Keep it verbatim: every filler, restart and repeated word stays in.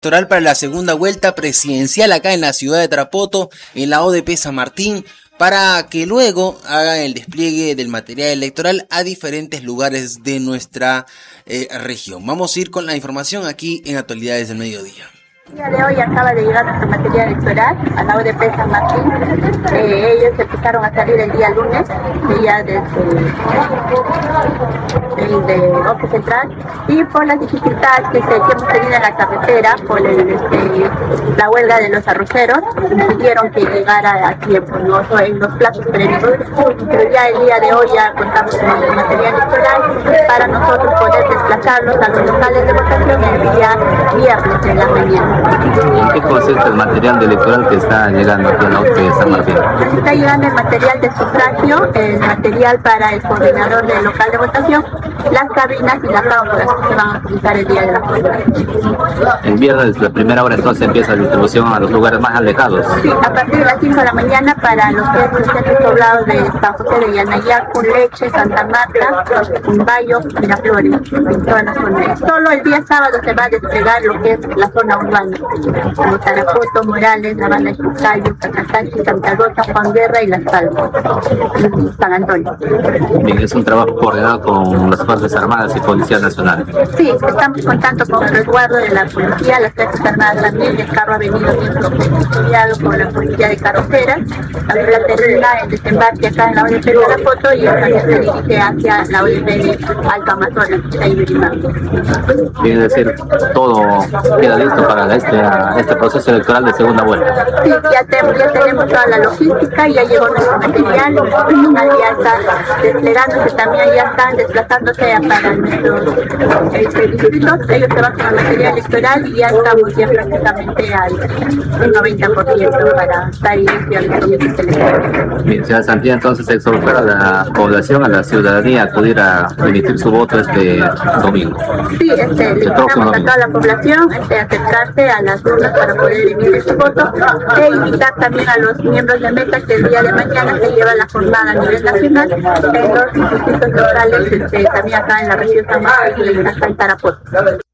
Electoral para la segunda vuelta presidencial acá en la ciudad de Tarapoto, en la O D P San Martín, para que luego hagan el despliegue del material electoral a diferentes lugares de nuestra eh, región. Vamos a ir con la información aquí en Actualidades del Mediodía. El día de hoy acaba de llegar nuestro material electoral a la O D P San Martín. Eh, ellos empezaron a salir el día lunes, ya desde el de Oque Central, y por las dificultades que, se, que hemos tenido en la carretera, por el, este, la huelga de los arroceros, impidieron que llegara a tiempo, ¿no? En los plazos previstos. Pero ya el día de hoy ya contamos con el material electoral para nosotros poder desplazarlos a los locales de votación el día viernes en la mañana. ¿En qué consiste el material electoral que está llegando aquí a la O D P San Martín? Está llegando el material de sufragio, el material para el coordinador del local de votación, las cabinas y las cámaras que se van a utilizar el día de la votación. El viernes, la primera hora, entonces empieza la distribución a los lugares más alejados. Sí, a partir de las cinco de la mañana para los tres centros poblados de San José de Yanayacu, Leche, Santa Marta, Umbayo, Miraflores, en toda la zona. Solo el día sábado se va a desplegar lo que es la zona urbana, como Tarapoto, Morales, La Banda de Chucayo, Cacasachi, Santa Rosa, Juan Guerra y Las Palmas, San Antonio. Bien, es un trabajo coordinado con las Fuerzas Armadas y Policía Nacional. Sí, estamos contando con el resguardo de la policía, las Fuerzas Armadas también. El carro ha venido bien protegido con la policía de carreteras. La termina el desembarque acá en la O D P de Tarapoto y el se dirige hacia la O D P de Alto Amazonas, que está ahí verificando. Quiere decir, todo queda listo para este, este proceso electoral de segunda vuelta. Sí, ya, te, ya tenemos toda la logística, ya llegó nuestro material, el personal ya está desplegándose, también ya están desplazándose para nuestros este, distritos. Ellos se van con el material electoral y ya estamos ya prácticamente al noventa por ciento para estar iniciando los procesos electorales. Bien, señora Santilla, entonces exhortar a la población, a la ciudadanía a acudir a emitir su voto este domingo. Sí, este, le invitamos a toda la población este, a acercarse a las urnas para poder emitir su voto, e invitar también a los miembros de mesa que el día de mañana se lleva la jornada a nivel nacional en los distritos locales, este, también acá en la región San Martín y acá en Tarapoto.